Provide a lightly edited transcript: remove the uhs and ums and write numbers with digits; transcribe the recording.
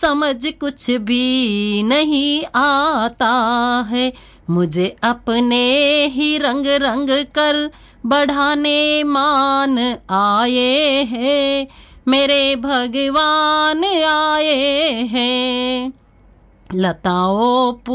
समझ कुछ भी नहीं आता है। मुझे अपने ही रंग रंग कर बढ़ाने मान आए हैं, मेरे भगवान आए हैं। लताओं